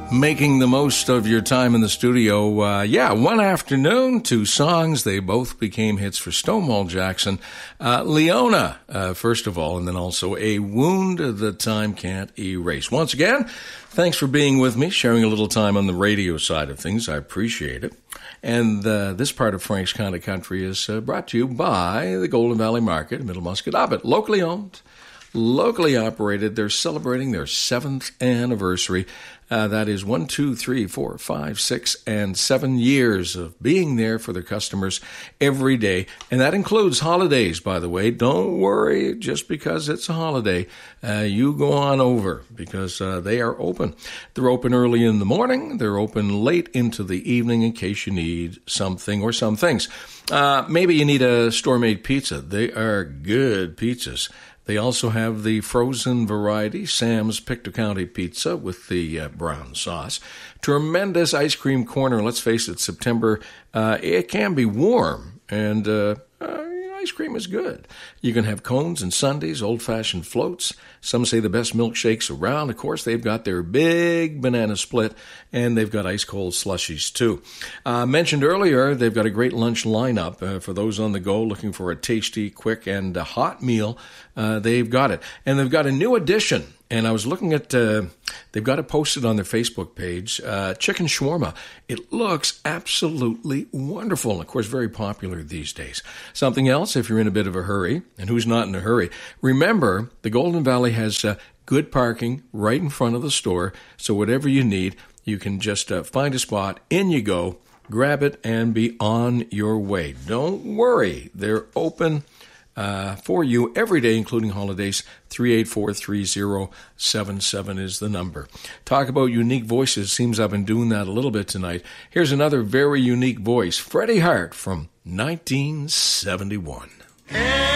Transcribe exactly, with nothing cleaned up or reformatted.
Making the most of your time in the studio. Uh, yeah, One Afternoon, two songs. They both became hits for Stonewall Jackson. Uh, Leona, uh, first of all, and then also A Wound That Time Can't Erase. Once again, thanks for being with me, sharing a little time on the radio side of things. I appreciate it. And uh, this part of Frank's County Country is uh, brought to you by the Golden Valley Market, Middle Musquodoboit. Locally owned, locally operated. They're celebrating their seventh anniversary. Uh, that is one, two, three, four, five, six, and seven years of being there for their customers every day. And that includes holidays, by the way. Don't worry just because it's a holiday. Uh, you go on over because uh, they are open. They're open early in the morning. They're open late into the evening in case you need something or some things. Uh, maybe you need a store-made pizza. They are good pizzas. They also have the frozen variety, Sam's Pictou County Pizza with the uh, brown sauce. Tremendous ice cream corner. Let's face it, September, uh, it can be warm, and uh, uh, ice cream is good. You can have cones and sundaes, old-fashioned floats. Some say the best milkshakes around. Of course, they've got their big banana split, and they've got ice-cold slushies, too. Uh, mentioned earlier, they've got a great lunch lineup uh, for those on the go looking for a tasty, quick, and a hot meal. Uh, they've got it. And they've got a new addition. And I was looking at, uh, they've got it posted on their Facebook page, uh, chicken shawarma. It looks absolutely wonderful. And of course, very popular these days. Something else, if you're in a bit of a hurry, and who's not in a hurry, remember, the Golden Valley has uh, good parking right in front of the store. So whatever you need, you can just uh, find a spot, in you go, grab it, and be on your way. Don't worry, they're open Uh, for you every day, including holidays. Three eight four, three zero seven seven is the number. Talk about unique voices. Seems I've been doing that a little bit tonight. Here's another very unique voice, Freddie Hart from nineteen seventy-one. Hey.